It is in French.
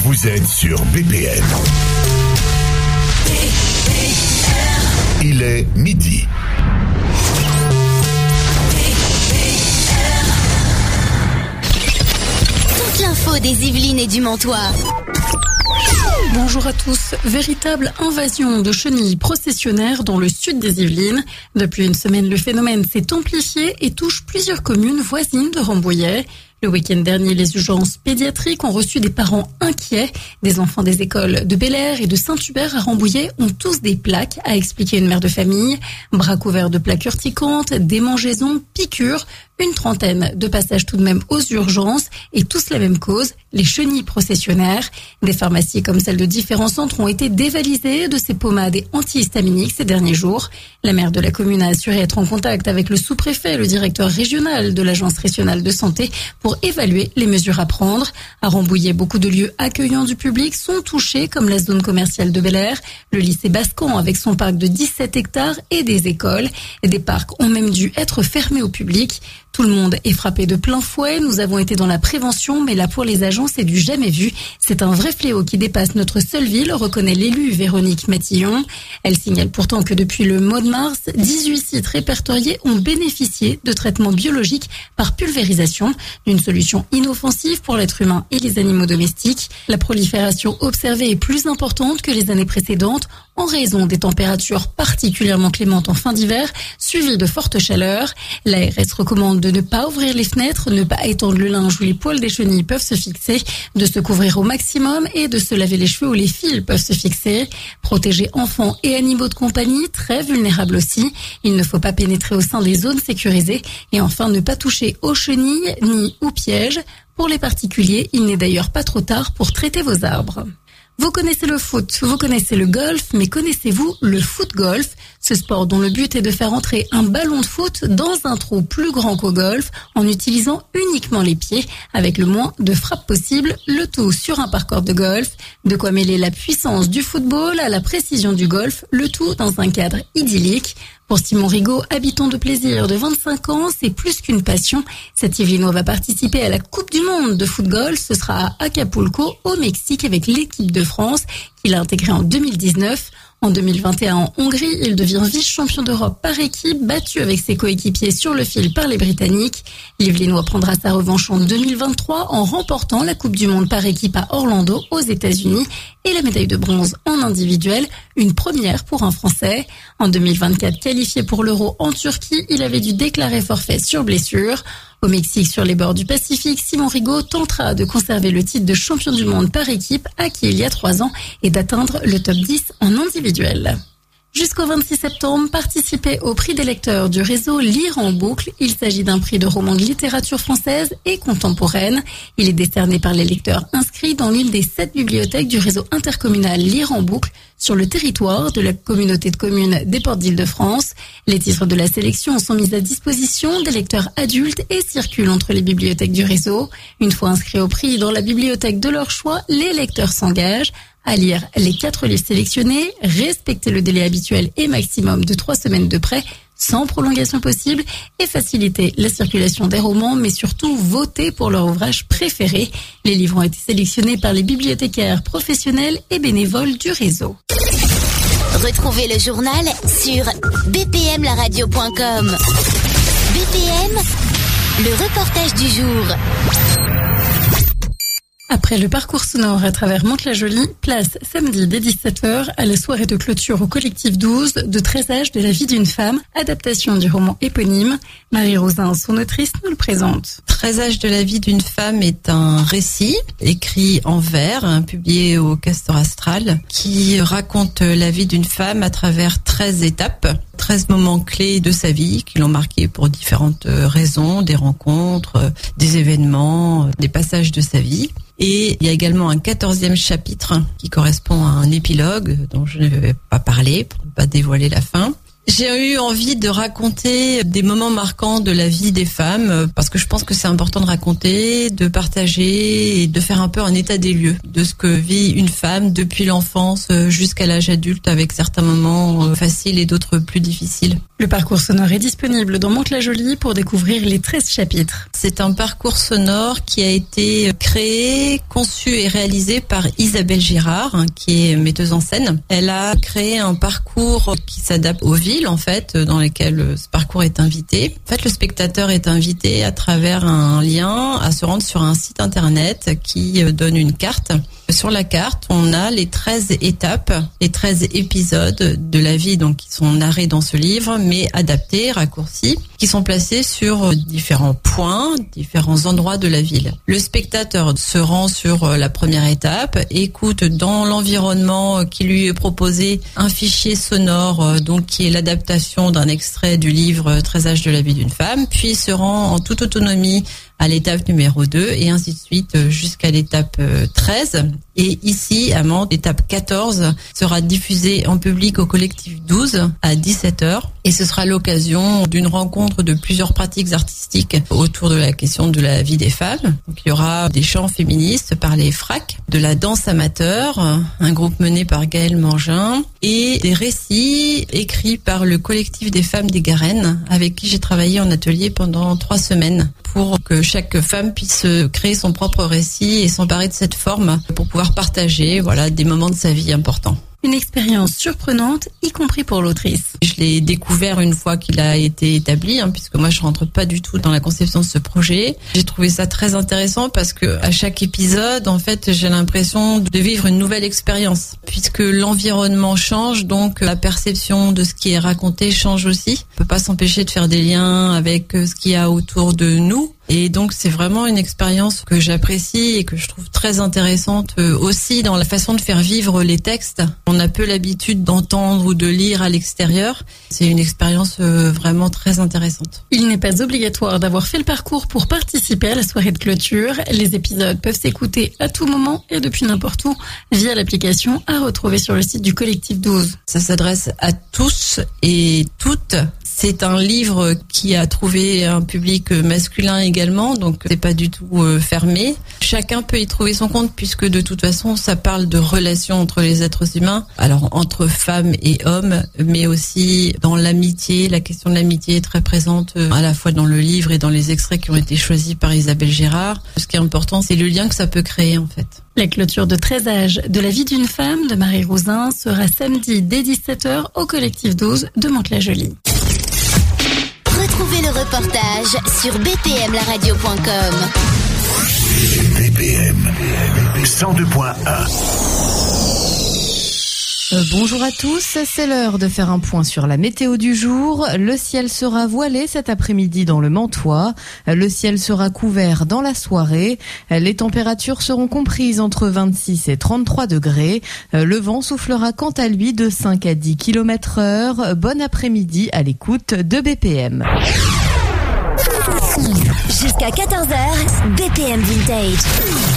Vous êtes sur BPM. Il est midi. Toute l'info des Yvelines et du Mantois. Bonjour à tous. Véritable invasion de chenilles processionnaires dans le sud des Yvelines. Depuis une semaine, le phénomène s'est amplifié et touche plusieurs communes voisines de Rambouillet. Le week-end dernier, les urgences pédiatriques ont reçu des parents inquiets. Des enfants des écoles de Bel-Air et de Saint-Hubert à Rambouillet ont tous des plaques, a expliqué une mère de famille. Bras couverts de plaques urticantes, démangeaisons, piqûres, une trentaine de passages tout de même aux urgences et tous la même cause, les chenilles processionnaires. Des pharmacies comme celle de différents centres ont été dévalisées de ces pommades et antihistaminiques ces derniers jours. La maire de la commune a assuré être en contact avec le sous-préfet, le directeur régional de l'Agence régionale de santé pour évaluer les mesures à prendre. À Rambouillet, beaucoup de lieux accueillants du public sont touchés comme la zone commerciale de Bel-Air, le lycée Bascan avec son parc de 17 hectares et des écoles. Des parcs ont même dû être fermés au public. Tout le monde est frappé de plein fouet. Nous avons été dans la prévention, mais là pour les agents, c'est du jamais vu. C'est un vrai fléau qui dépasse notre seule ville, reconnaît l'élue Véronique Matillon. Elle signale pourtant que depuis le mois de mars, 18 sites répertoriés ont bénéficié de traitements biologiques par pulvérisation, d'une solution inoffensive pour l'être humain et les animaux domestiques. La prolifération observée est plus importante que les années précédentes en raison des températures particulièrement clémentes en fin d'hiver, suivies de fortes chaleurs. L'ARS recommande de ne pas ouvrir les fenêtres, ne pas étendre le linge où les poils des chenilles peuvent se fixer, de se couvrir au maximum et de se laver les cheveux où les fils peuvent se fixer. Protéger enfants et animaux de compagnie, très vulnérables aussi. Il ne faut pas pénétrer au sein des zones sécurisées et enfin ne pas toucher aux chenilles ni aux pièges. Pour les particuliers, il n'est d'ailleurs pas trop tard pour traiter vos arbres. Vous connaissez le foot, vous connaissez le golf, mais connaissez-vous le foot-golf? Ce sport dont le but est de faire entrer un ballon de foot dans un trou plus grand qu'au golf en utilisant uniquement les pieds avec le moins de frappes possible, le tout sur un parcours de golf. De quoi mêler la puissance du football à la précision du golf, le tout dans un cadre idyllique. Pour Simon Rigaud, habitant de plaisir de 25 ans, c'est plus qu'une passion. Cet Yvelinois va participer à la Coupe du Monde de foot-golf. Ce sera à Acapulco, au Mexique, avec l'équipe de France qu'il a intégrée en 2019. En 2021, en Hongrie, il devient vice-champion d'Europe par équipe, battu avec ses coéquipiers sur le fil par les Britanniques. L'Yvelinois prendra sa revanche en 2023 en remportant la Coupe du Monde par équipe à Orlando, aux États-Unis, et la médaille de bronze en individuel, une première pour un Français. En 2024, qualifié pour l'Euro en Turquie, il avait dû déclarer forfait sur blessure. Au Mexique, sur les bords du Pacifique, Simon Rigaud tentera de conserver le titre de champion du monde par équipe acquis il y a 3 ans et d'atteindre le top 10 en individuel. Jusqu'au 26 septembre, participez au prix des lecteurs du réseau Lire en boucle. Il s'agit d'un prix de romans de littérature française et contemporaine. Il est décerné par les lecteurs inscrits dans l'une des 7 bibliothèques du réseau intercommunal Lire en boucle sur le territoire de la communauté de communes des Portes d'Île-de-France. Les titres de la sélection sont mis à disposition des lecteurs adultes et circulent entre les bibliothèques du réseau. Une fois inscrits au prix dans la bibliothèque de leur choix, les lecteurs s'engagent à lire les 4 livres sélectionnés, respecter le délai habituel et maximum de 3 semaines de prêt, sans prolongation possible, et faciliter la circulation des romans, mais surtout voter pour leur ouvrage préféré. Les livres ont été sélectionnés par les bibliothécaires professionnels et bénévoles du réseau. Retrouvez le journal sur bpmlaradio.com. BPM, le reportage du jour. Après le parcours sonore à travers Mantes-la-Jolie, place samedi dès 17h à la soirée de clôture au collectif 12 de 13 âges de la vie d'une femme, adaptation du roman éponyme. Marie Rosin, son autrice, nous le présente. 13 âges de la vie d'une femme est un récit écrit en vers, publié au Castor Astral, qui raconte la vie d'une femme à travers 13 étapes. 13 moments clés de sa vie qui l'ont marquée pour différentes raisons, des rencontres, des événements, des passages de sa vie. Et il y a également un 14e chapitre qui correspond à un épilogue dont je ne vais pas parler pour ne pas dévoiler la fin. J'ai eu envie de raconter des moments marquants de la vie des femmes parce que je pense que c'est important de raconter, de partager et de faire un peu un état des lieux de ce que vit une femme depuis l'enfance jusqu'à l'âge adulte avec certains moments faciles et d'autres plus difficiles. Le parcours sonore est disponible dans Mantes-la-Jolie pour découvrir les 13 chapitres. C'est un parcours sonore qui a été créé, conçu et réalisé par Isabelle Girard, qui est metteuse en scène. Elle a créé un parcours qui s'adapte aux villes, en fait, dans lesquelles ce parcours est invité. En fait, le spectateur est invité à travers un lien à se rendre sur un site internet qui donne une carte. Sur la carte, on a les 13 étapes, les 13 épisodes de la vie, donc qui sont narrés dans ce livre, mais adaptés, raccourcis, qui sont placés sur différents points, différents endroits de la ville. Le spectateur se rend sur la première étape, écoute dans l'environnement qui lui est proposé un fichier sonore, donc qui est l'adaptation d'un extrait du livre 13 âges de la vie d'une femme, puis se rend en toute autonomie à l'étape numéro 2 et ainsi de suite jusqu'à l'étape 13. Et ici, à Mantes, l'étape 14 sera diffusée en public au collectif 12 à 17h. Et ce sera l'occasion d'une rencontre de plusieurs pratiques artistiques autour de la question de la vie des femmes. Donc, il y aura des chants féministes par les FRAC, de la danse amateur, un groupe mené par Gaëlle Mangin, et des récits écrits par le collectif des femmes des Garennes, avec qui j'ai travaillé en atelier pendant 3 semaines, pour que chaque femme puisse créer son propre récit et s'emparer de cette forme pour pouvoir partager, des moments de sa vie importants. Une expérience surprenante, y compris pour l'autrice. Je l'ai découvert une fois qu'il a été établi, puisque moi je rentre pas du tout dans la conception de ce projet. J'ai trouvé ça très intéressant parce que à chaque épisode, en fait, j'ai l'impression de vivre une nouvelle expérience, puisque l'environnement change, donc la perception de ce qui est raconté change aussi. On peut pas s'empêcher de faire des liens avec ce qu'il y a autour de nous. Et donc c'est vraiment une expérience que j'apprécie et que je trouve très intéressante aussi dans la façon de faire vivre les textes. On a peu l'habitude d'entendre ou de lire à l'extérieur. C'est une expérience vraiment très intéressante. Il n'est pas obligatoire d'avoir fait le parcours pour participer à la soirée de clôture. Les épisodes peuvent s'écouter à tout moment et depuis n'importe où via l'application à retrouver sur le site du collectif 12. Ça s'adresse à tous et toutes. C'est un livre qui a trouvé un public masculin également, donc c'est pas du tout fermé. Chacun peut y trouver son compte puisque de toute façon ça parle de relations entre les êtres humains, alors entre femmes et hommes, mais aussi dans l'amitié. La question de l'amitié est très présente à la fois dans le livre et dans les extraits qui ont été choisis par Isabelle Girard. Ce qui est important, c'est le lien que ça peut créer en fait. La clôture de 13 âges de la vie d'une femme de Marie Rouzin sera samedi dès 17h au collectif 12 de Mantes-la-Jolie. Retrouvez le reportage sur bpmlaradio.com. BPM 102.1. Bonjour à tous, c'est l'heure de faire un point sur la météo du jour. Le ciel sera voilé cet après-midi dans le Mantois. Le ciel sera couvert dans la soirée. Les températures seront comprises entre 26 et 33 degrés. Le vent soufflera quant à lui de 5 à 10 km/h. Bon après-midi à l'écoute de BPM. Jusqu'à 14h, BPM Vintage.